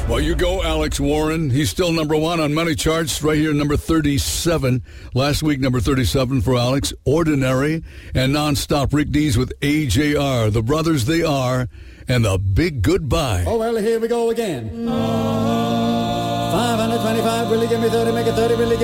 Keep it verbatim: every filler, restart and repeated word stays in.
Well, you go, Alex Warren. He's still number one on money charts, right here, number thirty-seven. Last week, number thirty-seven for Alex. Ordinary and Nonstop. Rick Dees with A J R. The brothers they are, and the big goodbye. Oh, well, here we go again. five hundred twenty-five, really give me thirty, make it thirty, really give